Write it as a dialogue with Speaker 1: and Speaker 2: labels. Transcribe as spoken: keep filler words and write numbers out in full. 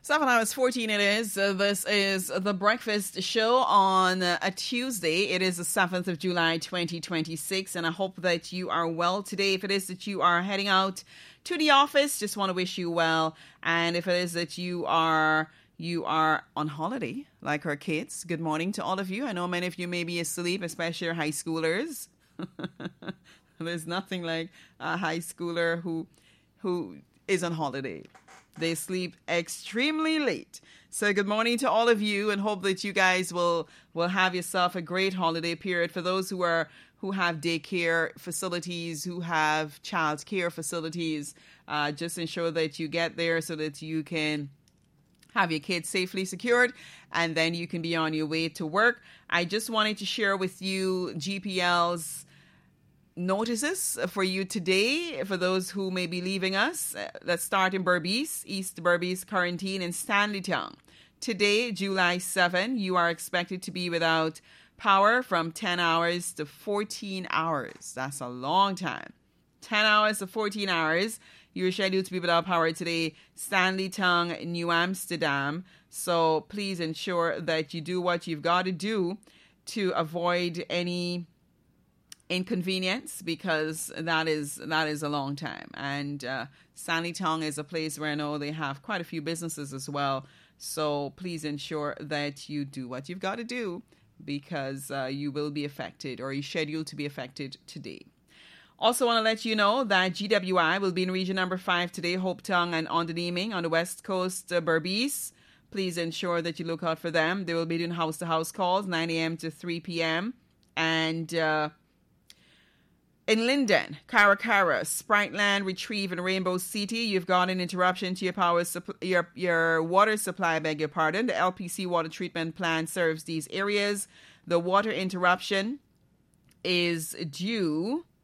Speaker 1: Seven hours fourteen it is. Uh, this is the Breakfast Show on uh, a Tuesday. It is the seventh of July, twenty twenty-six, and I hope that you are well today. If it is that you are heading out to the office, just want to wish you well. And if it is that you are you are on holiday, like our kids, good morning to all of you. I know many of you may be asleep, especially your high schoolers. There's nothing like a high schooler who who is on holiday. They sleep extremely late. So good morning to all of you, and hope that you guys will will have yourself a great holiday period. For those who are who have daycare facilities, who have child care facilities, uh, just ensure that you get there so that you can have your kids safely secured, and then you can be on your way to work. I just wanted to share with you G P L's notices for you today, for those who may be leaving us. Let's start in Berbice, East Berbice Quarantine in Stanleytown. Today, July seventh, you are expected to be without power from ten hours to fourteen hours. That's a long time. ten hours to fourteen hours. You're scheduled to be without power today, Stanleytown, New Amsterdam. So please ensure that you do what you've got to do to avoid any inconvenience, because that is that is a long time. And uh, Stanleytown is a place where I know they have quite a few businesses as well. So please ensure that you do what you've got to do, because uh, you will be affected, or you're scheduled to be affected today. Also want to let you know that G W I will be in region number five today, Hopetown and Onderneming on the west coast, uh, Berbice. Please ensure that you look out for them. They will be doing house-to-house calls, nine a.m. to three p.m. And uh, in Linden, Caracara, Spriteland, Retrieve, and Rainbow City, you've got an interruption to your power supp- your your water supply, I beg your pardon. The L P C water treatment plant serves these areas. The water interruption is due